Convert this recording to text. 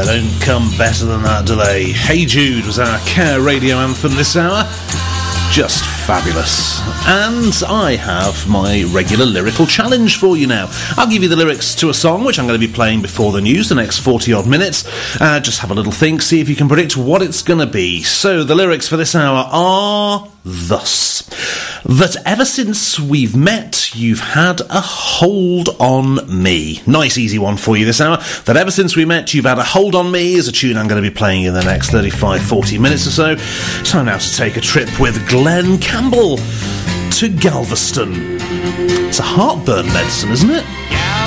They don't come better than that, do they? Hey Jude was our Care Radio anthem this hour. Just fabulous. And I have my regular lyrical challenge for you now. I'll give you the lyrics to a song which I'm going to be playing before the news, the next 40-odd minutes. Just have a little think, see if you can predict what it's going to be. So the lyrics for this hour are thus: that ever since we've met, you've had a hold on me. Nice easy one for you this hour. That ever since we met, you've had a hold on me is a tune I'm going to be playing in the next 35-40 minutes or so. Time now to take a trip with Glenn Campbell to Galveston. It's a heartburn medicine, isn't it? Yeah.